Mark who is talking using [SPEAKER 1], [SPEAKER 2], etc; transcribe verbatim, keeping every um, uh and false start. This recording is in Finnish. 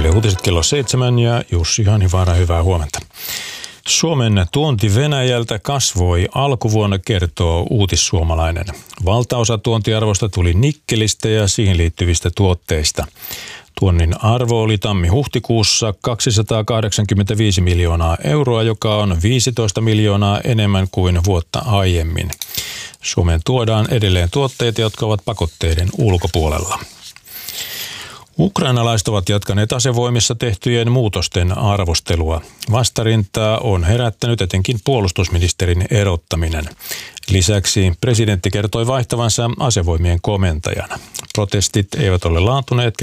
[SPEAKER 1] Yle Uutiset kello seitsemän ja Jussi Hanivaara, hyvää huomenta. Suomen tuonti Venäjältä kasvoi alkuvuonna, kertoo Uutissuomalainen. Valtaosa tuontiarvosta tuli nikkelistä ja siihen liittyvistä tuotteista. Tuonnin arvo oli tammi-huhtikuussa kaksisataakahdeksankymmentäviisi miljoonaa euroa, joka on viisitoista miljoonaa enemmän kuin vuotta aiemmin. Suomeen tuodaan edelleen tuotteita, jotka ovat pakotteiden ulkopuolella. Ukrainalaiset ovat jatkaneet asevoimissa tehtyjen muutosten arvostelua. Vastarintaa on herättänyt etenkin puolustusministerin erottaminen. Lisäksi presidentti kertoi vaihtavansa asevoimien komentajan. Protestit eivät ole laantuneet.